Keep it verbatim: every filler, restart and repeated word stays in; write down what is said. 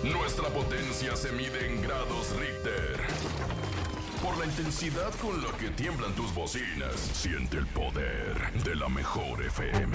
Nuestra potencia se mide en grados Richter. Por la intensidad con la que tiemblan tus bocinas, siente el poder de la mejor F M.